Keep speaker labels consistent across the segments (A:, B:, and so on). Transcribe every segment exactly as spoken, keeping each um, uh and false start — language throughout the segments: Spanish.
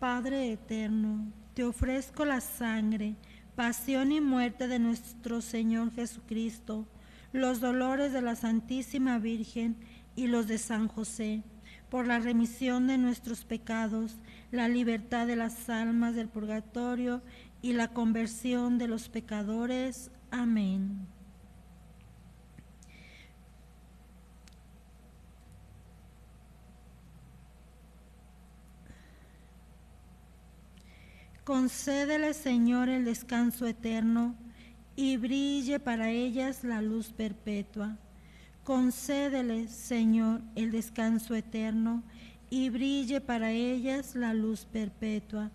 A: Padre eterno, te ofrezco la sangre, pasión y muerte de nuestro Señor Jesucristo, los dolores de la Santísima Virgen y los de San José, por la remisión de nuestros pecados, la libertad de las almas del purgatorio y la conversión de los pecadores. Amén. Concédele, Señor, el descanso eterno y brille para ellas la luz perpetua. Concédele, Señor, el descanso eterno y brille para ellas la luz perpetua.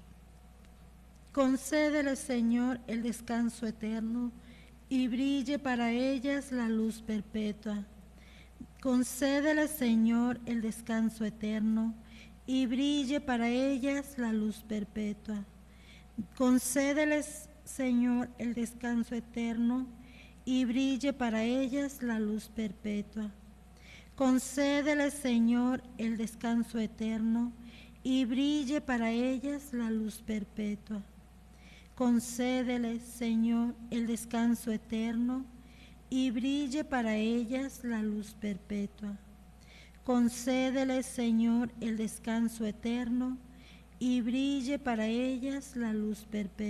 A: Concédele, Señor, el descanso eterno y brille para ellas la luz perpetua. Concédele, Señor, el descanso eterno y brille para ellas la luz perpetua. Concédeles, Señor, el descanso eterno y brille para ellas la luz perpetua. Concédeles, Señor, el descanso eterno y brille para ellas la luz perpetua. Concédeles, Señor, el descanso eterno y brille para ellas la luz perpetua. Concédeles, Señor, el descanso eterno y brille para ellas la luz perpetua.